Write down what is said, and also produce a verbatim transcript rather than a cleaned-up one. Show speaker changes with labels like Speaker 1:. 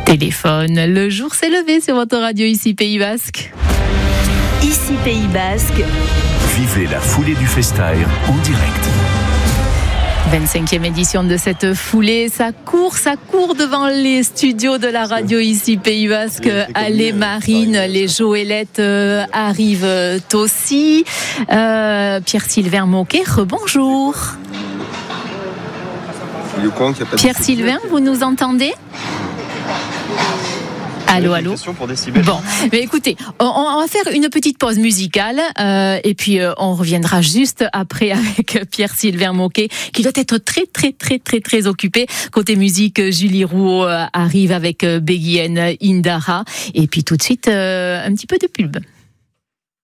Speaker 1: téléphone. Le jour s'est levé sur votre radio ici Pays Basque.
Speaker 2: Ici Pays Basque.
Speaker 3: Vivez la foulée du Festaire en direct.
Speaker 1: vingt-cinquième édition de cette foulée, ça court, ça court devant les studios de la radio ici Pays Basque. Allez Marine, les Joëlettes euh, arrivent aussi. Euh, Pierre-Sylvain Moquet, rebonjour. Pierre-Sylvain, vous nous entendez ? Allô, allô. Bon, mais écoutez, on, on va faire une petite pause musicale euh, et puis euh, on reviendra juste après avec Pierre-Sylvain Moquet, qui doit être très très très très très occupé. Côté musique, Julie Rouault euh, arrive avec euh, Beggy and Indara et puis tout de suite euh, un petit peu de pub.